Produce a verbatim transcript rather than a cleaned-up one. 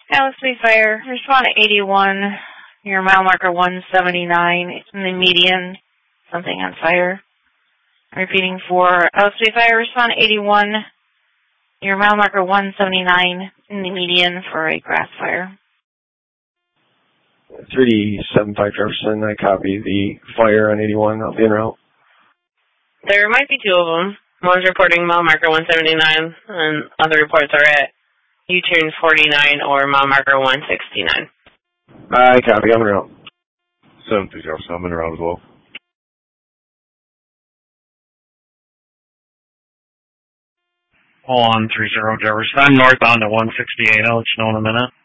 Alice Lee Fire, respond to eighty-one. Your mile marker one seventy-nine. It's in the median. Something on fire. Repeating for Alice Lee Fire, respond to eighty-one. Your mile marker one seventy-nine in the median for a grass fire. three D seven five Jefferson, I copy the fire on eighty-one. I'll be en route. There might be two of them. One's reporting mile marker one seventy-nine, and other reports are at U-turn forty-nine or mile marker one sixty-nine. I copy. I'm en route. seven three Jefferson, I'm en route as well. Hold on, three zero Jefferson. I'm northbound at one sixty-eight. I'll let you know in a minute.